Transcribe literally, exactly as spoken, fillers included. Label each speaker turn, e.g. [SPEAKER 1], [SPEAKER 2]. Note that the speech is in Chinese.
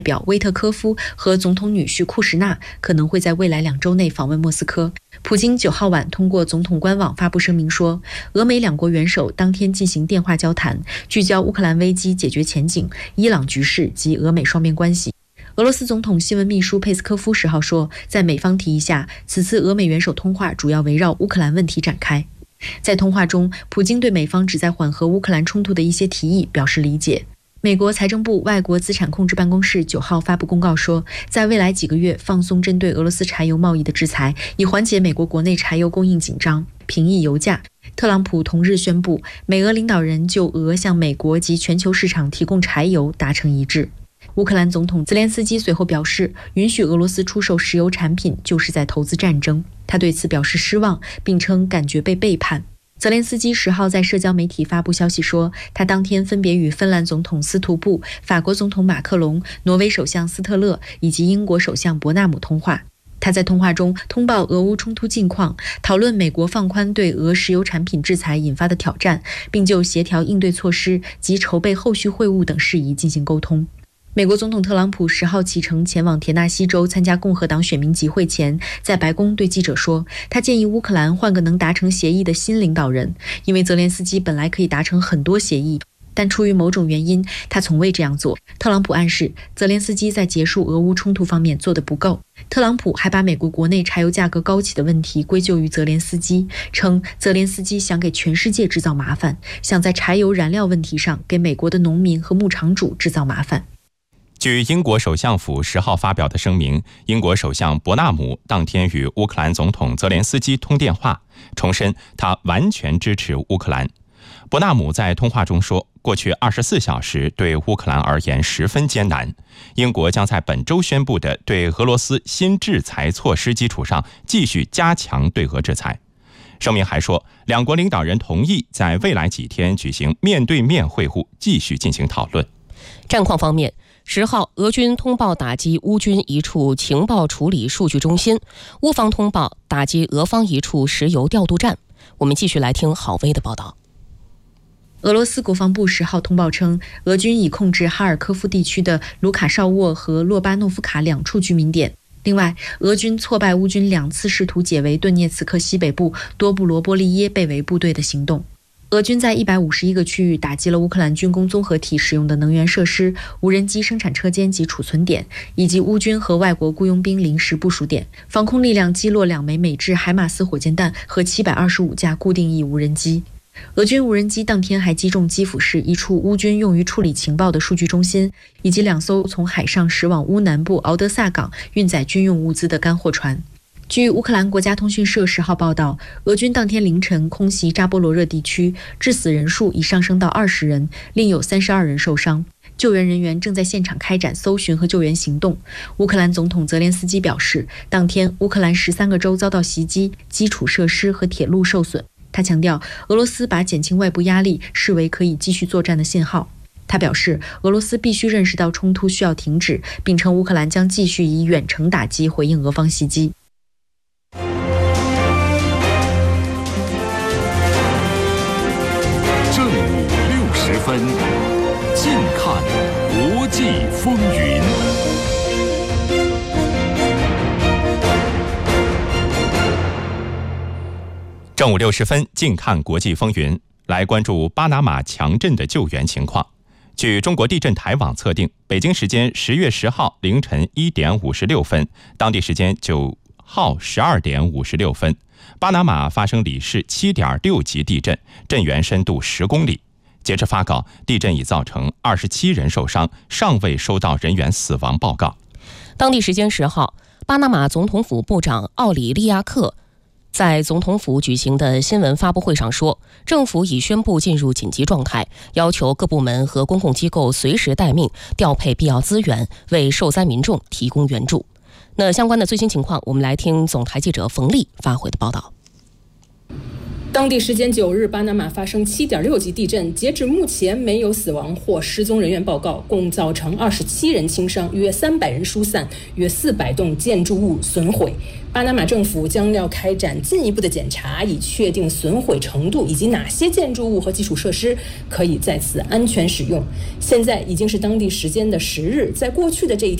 [SPEAKER 1] 表威特科夫和总统女婿库什纳可能会在未来两周内访问莫斯科。普京九号晚通过总统官网发布声明说，俄美两国元首当天进行电话交谈，聚焦乌克兰危机解决前景、伊朗局势及俄美双边关系。俄罗斯总统新闻秘书佩斯科夫十号说，在美方提议下，此次俄美元首通话主要围绕乌克兰问题展开。在通话中，普京对美方旨在缓和乌克兰冲突的一些提议表示理解。美国财政部外国资产控制办公室九号发布公告说，在未来几个月放松针对俄罗斯柴油贸易的制裁，以缓解美国国内柴油供应紧张，平抑油价。特朗普同日宣布，美俄领导人就俄向美国及全球市场提供柴油达成一致。乌克兰总统泽连斯基随后表示，允许俄罗斯出售石油产品就是在投资战争，他对此表示失望，并称感觉被背叛。泽连斯基十号在社交媒体发布消息说，他当天分别与芬兰总统斯图布、法国总统马克龙、挪威首相斯特勒以及英国首相伯纳姆通话。他在通话中通报俄乌冲突近况，讨论美国放宽对俄石油产品制裁引发的挑战，并就协调应对措施及筹备后续会晤等事宜进行沟通。美国总统特朗普十号启程前往田纳西州参加共和党选民集会前，在白宫对记者说，他建议乌克兰换个能达成协议的新领导人，因为泽连斯基本来可以达成很多协议，但出于某种原因，他从未这样做。特朗普暗示泽连斯基在结束俄乌冲突方面做得不够。特朗普还把美国国内柴油价格高企的问题归咎于泽连斯基，称泽连斯基想给全世界制造麻烦，想在柴油燃料问题上给美国的农民和牧场主制造麻烦。
[SPEAKER 2] 据英国首相府十号发表的声明，英国首相伯纳姆当天与乌克兰总统泽连斯基通电话，重申他完全支持乌克兰。伯纳姆在通话中说，过去二十四小时对乌克兰而言十分艰难，英国将在本周宣布的对俄罗斯新制裁措施基础上继续加强对俄制裁。声明还说，两国领导人同意在未来几天举行面对面会晤，继续进行讨论。
[SPEAKER 3] 战况方面，十号，俄军通报打击乌军一处情报处理数据中心，乌方通报打击俄方一处石油调度站。我们继续来听郝威的报道。
[SPEAKER 1] 俄罗斯国防部十号通报称，俄军已控制哈尔科夫地区的卢卡绍沃和洛巴诺夫卡两处居民点。另外，俄军挫败乌军两次试图解围顿涅茨克西北部多布罗波利耶被围部队的行动。俄军在一百五十一个区域打击了乌克兰军工综合体使用的能源设施、无人机生产车间及储存点，以及乌军和外国雇佣兵临时部署点。防空力量击落两枚美制海马斯火箭弹和七百二十五架固定翼无人机。俄军无人机当天还击中基辅市一处乌军用于处理情报的数据中心，以及两艘从海上驶往乌南部敖德萨港运载军用物资的干货船。据乌克兰国家通讯社十号报道，俄军当天凌晨空袭扎波罗热地区，致死人数已上升到二十人，另有三十二人受伤。救援人员正在现场开展搜寻和救援行动。乌克兰总统泽连斯基表示，当天乌克兰十三个州遭到袭击，基础设施和铁路受损。他强调，俄罗斯把减轻外部压力视为可以继续作战的信号。他表示，俄罗斯必须认识到冲突需要停止，并称乌克兰将继续以远程打击回应俄方袭击。
[SPEAKER 4] 正午六十分，近看国际风云。
[SPEAKER 2] 正午六十分，近看国际风云，来关注巴拿马强震的救援情况。据中国地震台网测定，北京时间十月十号凌晨一点五十六分，当地时间九号十二点五十六分，巴拿马发生里氏七点六级地震，震源深度十公里。截至发稿，地震已造成二十七人受伤，尚未收到人员死亡报告。
[SPEAKER 3] 当地时间十号，巴拿马总统府部长奥里利亚克在总统府举行的新闻发布会上说，政府已宣布进入紧急状态，要求各部门和公共机构随时待命，调配必要资源，为受灾民众提供援助。那相关的最新情况，我们来听总台记者冯丽发回的报道。
[SPEAKER 5] 当地时间九日，巴拿马发生七点六级地震，截至目前没有死亡或失踪人员报告，共造成二十七人轻伤，约三百人疏散，约四百栋建筑物损毁。巴拿马政府将要开展进一步的检查，以确定损毁程度以及哪些建筑物和基础设施可以在此安全使用。现在已经是当地时间的十日，在过去的这一天。